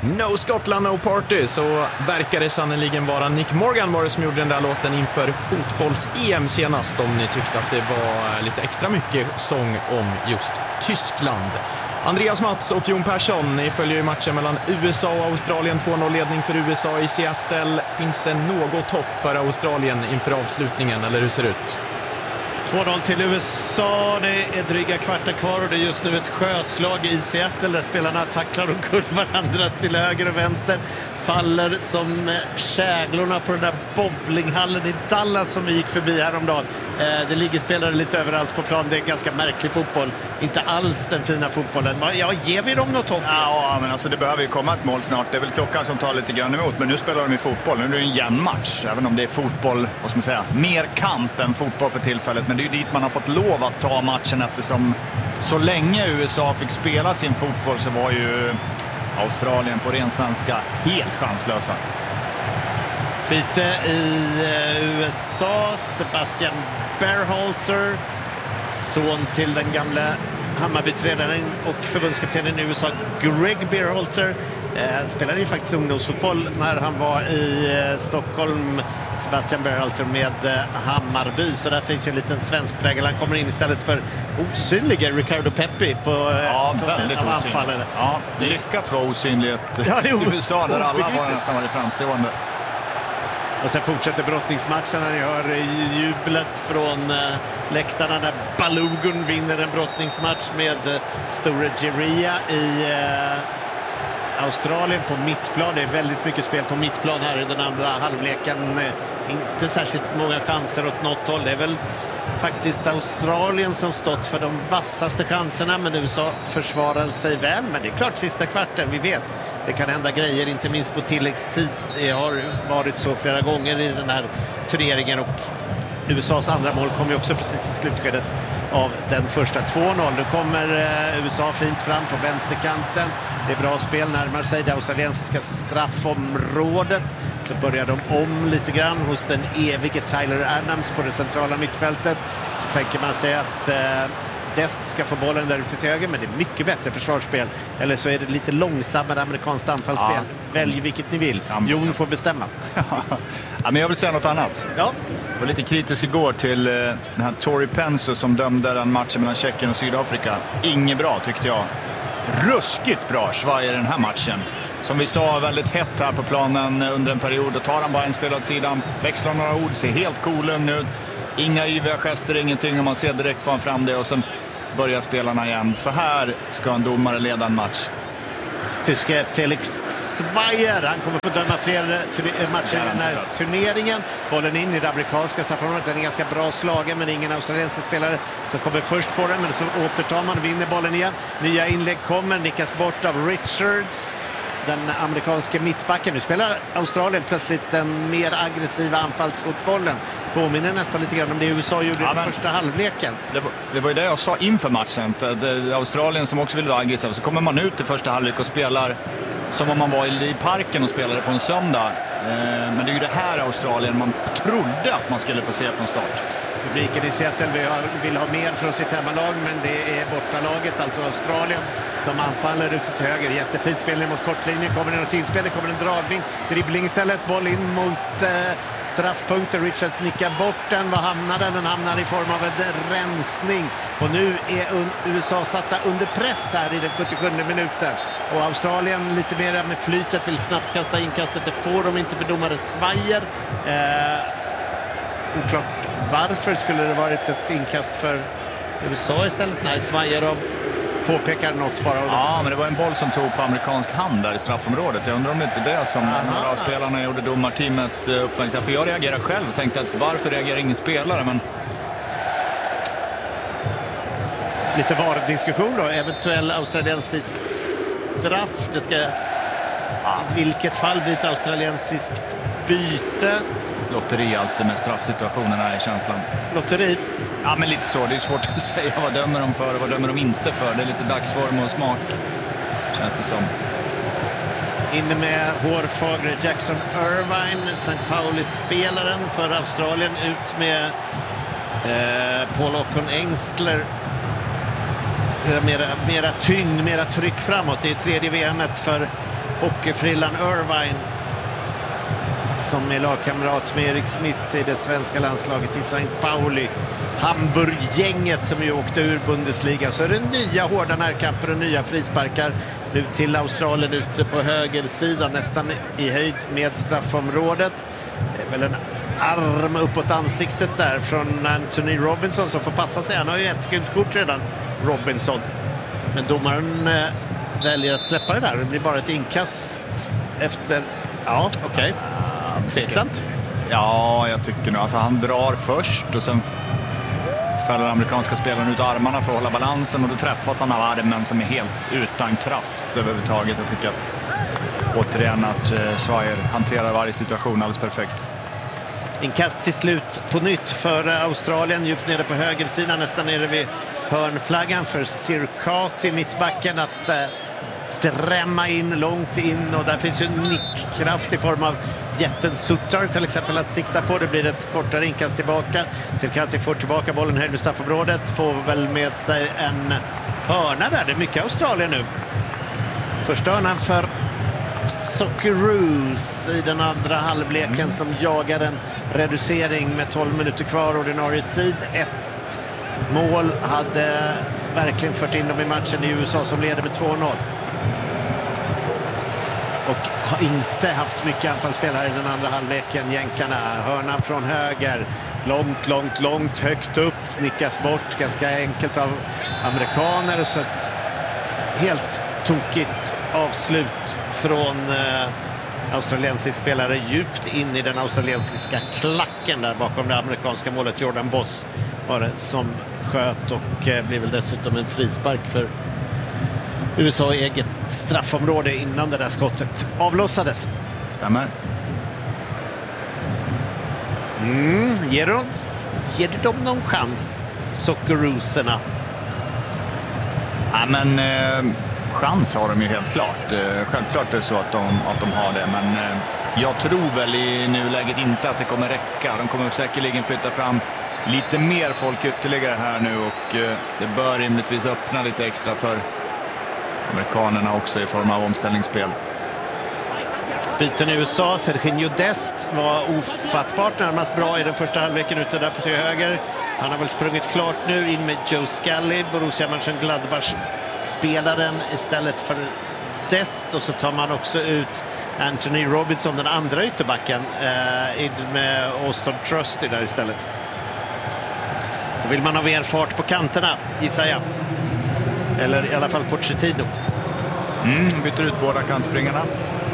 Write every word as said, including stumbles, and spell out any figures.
No Scotland, no party, så verkar det sannoliken vara Nick Morgan var det som gjorde den där låten inför fotbolls-E M senast, om ni tyckte att det var lite extra mycket sång om just Tyskland. Andreas Mats och Jon Persson, ni följer ju matchen mellan U S A och Australien, två noll-ledning för U S A i Seattle. Finns det något hopp för Australien inför avslutningen, eller hur ser det ut? två noll till U S A, det är dryga kvartar kvar och det är just nu ett sjöslag i Seattle där spelarna tacklar och kurvar varandra till höger och vänster. Faller som käglorna på den där bowlinghallen i Dallas som vi gick förbi häromdagen. Det ligger spelare lite överallt på plan, det är en ganska märklig fotboll. Inte alls den fina fotbollen. Ja, ger vi dem något hopp? Ja, men alltså det behöver ju komma ett mål snart. Det är väl klockan som tar lite grann emot, men nu spelar de i fotboll. Nu är det en jämn match, även om det är fotboll, vad ska man säga, mer kamp än fotboll för tillfället. Men det är ju dit man har fått lov att ta matchen, eftersom så länge U S A fick spela sin fotboll så var ju Australien på ren svenska helt chanslösa. Byte i U S A, Sebastian Berhalter, son till den gamla Hammarby-tränaren och förbundskaptenen i U S A Greg Berhalter. Eh, spelade ju faktiskt ungdomsfotboll när han var i eh, Stockholm, Sebastian Berhalter, med eh, Hammarby. Så där finns ju en liten svensk prägel. Han kommer in istället för osynliga Ricardo Pepi på eh, ja, väldigt anfallare. Ja, det lyckats vara osynligt ja, i U S A där alla var nästan varit framstående. Och sen fortsätter brottningsmatchen när ni hör jublet från äh, läktarna när Balogun vinner en brottningsmatch med äh, Store Geria i äh, Australien på mittplan. Det är väldigt mycket spel på mittplan här i den andra halvleken. Äh, inte särskilt många chanser åt något håll. Det är väl faktiskt Australien som stått för de vassaste chanserna, men U S A försvarar sig väl. Men det är klart, sista kvarten, vi vet, det kan hända grejer, inte minst på tilläggstid. Det har varit så flera gånger i den här turneringen, och U S As andra mål kom ju också precis i slutskedet av den första. Två noll. Nu kommer U S A fint fram på vänsterkanten. Det är bra spel, närmar sig det australiensiska straffområdet. Så börjar de om lite grann hos den evige Tyler Adams på det centrala mittfältet. Så tänker man sig att eh, Dest ska få bollen där ute till höger, men det är mycket bättre försvarsspel. Eller så är det lite långsammare amerikanskt anfallsspel. Ja. Välj vilket ni vill. Ja, Jon får bestämma. Ja, men jag vill säga något annat. Ja. Jag var lite kritisk igår till eh, den här Tory Penso som dömde den matchen mellan Tjeckien och Sydafrika. Inget bra, tyckte jag. Ruskigt bra svaj i den här matchen. Som vi sa, väldigt hett här på planen under en period. Då tar han bara en spel åt sidan, växlar några ord, ser helt cool ut. Inga yviga gester, ingenting, och man ser direkt från fram det, och sen börjar spelarna igen. Så här ska en domare leda en match. Tyske Felix Zweier, han kommer få döma fler matcher i den här turneringen. Bollen in i det amerikanska straffområdet, den är ganska bra slagen, men ingen australiensisk spelare som kommer först på den, men så återtar man, vinner bollen igen. Nya inlägg kommer, nickas bort av Richards, den amerikanska mittbacken. Nu spelar Australien plötsligt den mer aggressiva anfallsfotbollen. Påminner nästan lite grann om det U S A gjorde ja, i den första halvleken. Det var, det var ju det jag sa inför matchen. Det, Australien som också vill vara aggressiv. Så kommer man ut i första halvlek och spelar som om man var i parken och spelade på en söndag. Men det är ju det här Australien man trodde att man skulle få se från start. Publiken i Seattle vill ha mer från sitt hemmalag, men det är bortalaget, alltså Australien, som anfaller ute till höger. Jättefint spelning mot kortlinjen, kommer det något inspel, det kommer en dragning, dribbling istället, boll in mot eh, straffpunkter. Richards nickar bort den. Vad hamnar den? Den hamnar i form av en rensning, och nu är U S A satta under press här i den sjuttiosjunde minuten, och Australien lite mer med flytet vill snabbt kasta inkastet. Det får de inte för domare Zweier. eh, oklart varför skulle det varit ett inkast för U S A istället? Nej, Zweier påpekar något bara. Ja, men det var en boll som tog på amerikansk hand där i straffområdet. Jag undrar om det inte är det som Aha. några av spelarna gjorde domarteamet uppmärksamma. För jag reagerade själv och tänkte att varför reagerar ingen spelare? Men lite var-diskussion då. Eventuell australiensisk straff. Det ska i vilket fall blir ett australiensiskt byte. Lotteri alltid med straffsituationerna i känslan. Lotteri? Ja, men lite så. Det är svårt att säga vad dömer de för och vad dömer de inte för. Det är lite dagsform och smak, känns det som. Inne med hårfagre Jackson Irvine, Sankt Pauli-spelaren för Australien, ut med eh, Paul Ocon Engstler. Mera, mera tyngd, mera tryck framåt. Det är tredje V M-et för hockeyfrillan Irvine som är lagkamrat med Erik Smith i det svenska landslaget i Sankt Pauli. Hamburg-gänget som ju åkte ur Bundesliga. Så är det nya hårda närkamper och nya frisparkar nu till Australien ute på högersidan, nästan i höjd med straffområdet. Det är väl en arm uppåt ansiktet där från Anthony Robinson som får passa sig. Han har ju ett gult kort redan, Robinson. Men domaren eh, väljer att släppa det där. Det blir bara ett inkast efter... Ja, okej. Okay. Tveksamt. Ja, jag tycker nog. Alltså, han drar först och sen fäller den amerikanska spelaren ut armarna för att hålla balansen och då träffas han av armen som är helt utan kraft överhuvudtaget. Jag tycker att återigen att eh, Schweier hanterar varje situation alldeles perfekt. Inkast till slut på nytt för Australien, djupt nere på högersidan, nästan nere vid hörnflaggan för Sirkati, mittbacken, att eh, drämma in långt in, och där finns ju nickkraft i form av jätten Sutter till exempel att sikta på. Det blir ett kortare inkast tillbaka. Sirkati får tillbaka bollen här i straffområdet, får väl med sig en hörna där. Det är mycket Australien nu. Första hörnan för Socceroos i den andra halvleken mm. som jagar en reducering med tolv minuter kvar ordinarie tid. Ett mål hade verkligen fört in dem i matchen i U S A som leder med två noll. Och har inte haft mycket anfallsspel här i den andra halvleken, jänkarna. Hörnan från höger, långt, långt, långt, högt upp, nickas bort ganska enkelt av amerikaner. Så ett helt tokigt avslut från eh, australiensisk spelare djupt in i den australiensiska klacken där bakom det amerikanska målet. Jordan Boss var det som sköt och eh, blev väl dessutom en frispark för U S A i eget straffområde innan det där skottet avlossades. Stämmer. Mm, ger, de, ger de någon chans, Socceroosarna? Ja, men eh, chans har de ju helt klart. Eh, självklart är det så att de, att de har det, men eh, jag tror väl i nuläget inte att det kommer räcka. De kommer säkerligen flytta fram lite mer folk ytterligare här nu och eh, det bör rimligtvis öppna lite extra för amerikanerna också i form av omställningsspel. Byten i U S A. Serginho Dest var ofattbart närmast bra i den första halvleken ute där på till höger. Han har väl sprungit klart nu in med Joe Scully, Borussia Mönchengladbach spelaren istället för Dest, och så tar man också ut Anthony Robinson, den andra ytterbacken, eh, in med Austin Trusty där istället. Då vill man ha mer fart på kanterna, gissar jag. Eller i alla fall Pochettino. Mm, byter ut båda kantspringarna.